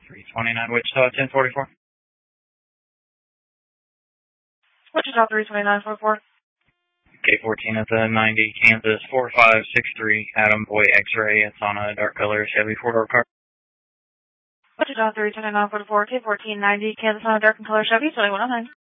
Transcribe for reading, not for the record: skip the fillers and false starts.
329 Wichita, 1044. Wichita 32944. K14 at the 90, Kansas 4563, Adam Boy X-Ray. It's on a dark color Chevy 4-door car. Wichita 32944, K1490, Kansas on a dark and color Chevy 2109.